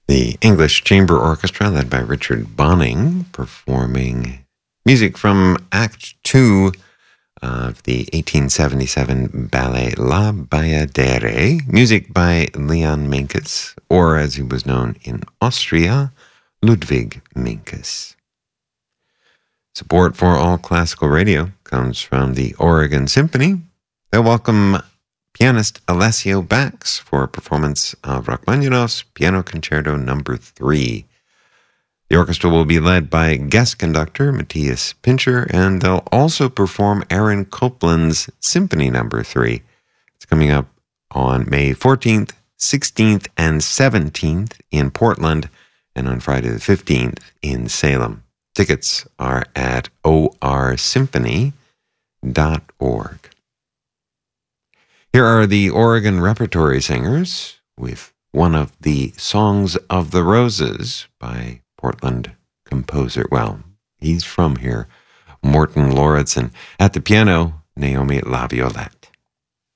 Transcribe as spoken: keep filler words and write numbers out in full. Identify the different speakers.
Speaker 1: The English Chamber Orchestra, led by Richard Bonning, performing music from Act Two of the eighteen seventy-seven ballet La Bayadere, music by Leon Menkes, or as he was known in Austria, Ludwig Menkes. Support for All Classical Radio comes from the Oregon Symphony. They'll welcome pianist Alessio Bax for a performance of Rachmaninoff's Piano Concerto Number Three. The orchestra will be led by guest conductor Matthias Pincher, and they'll also perform Aaron Copland's Symphony Number Three. It's coming up on May fourteenth, sixteenth, and seventeenth in Portland, and on Friday the fifteenth in Salem. Tickets are at o r symphony dot org. Here are the Oregon Repertory Singers with one of the Songs of the Roses by Portland composer. Well, he's from here, Morton Lauritsen. At the piano, Naomi LaViolette.